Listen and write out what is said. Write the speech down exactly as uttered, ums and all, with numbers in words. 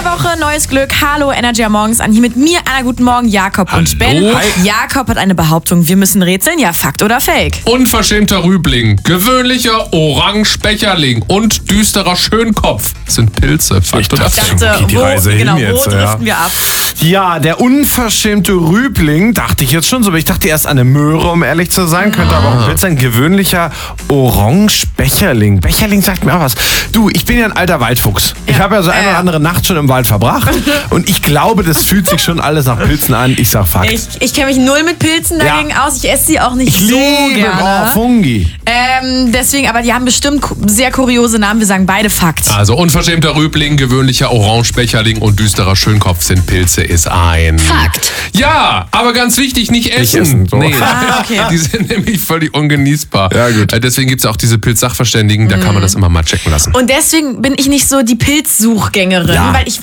Woche, neues Glück. Hallo, Energy am Morgens an. Hier mit mir, Anna, guten Morgen, Jakob Hallo. und Ben. Hi. Jakob hat eine Behauptung, wir müssen rätseln. Ja, Fakt oder Fake? Unverschämter Rübling, gewöhnlicher Orange-Becherling und düsterer Schönkopf sind Pilze. Fakt oder Ich Fake? dachte, geht die wo, Reise hin genau, jetzt, wo ja. driften wir ab? Ja, der unverschämte Rübling, dachte ich jetzt schon so, aber ich dachte erst an eine Möhre, um ehrlich zu sein. Könnte aber auch ein Pilz sein. Gewöhnlicher Orange-Becherling. Becherling sagt mir auch was. Du, ich bin ja ein alter Waldfuchs. Ich habe ja so eine Ja. oder andere Nacht schon im Wald verbracht und ich glaube, das fühlt sich schon alles nach Pilzen an. Ich sag Fakt. Ich, ich kenne mich null mit Pilzen dagegen aus. Ich esse sie auch nicht Ich so liebe gerne. oh, Fungi. Ähm, deswegen, aber die haben bestimmt ku- sehr kuriose Namen. Wir sagen beide Fakt. Also unverschämter Rübling, gewöhnlicher Orange-Becherling und düsterer Schönkopf sind Pilze, ist ein. Fakt. Ja, aber ganz wichtig, nicht essen. essen, so. Nee, Ah, okay. die sind nämlich völlig ungenießbar. Ja, gut. Äh, Deswegen gibt es auch diese Pilz-Sachverständigen, da kann man das immer mal checken lassen. Und deswegen bin ich nicht so die Pilzsuchgängerin, Ja. weil ich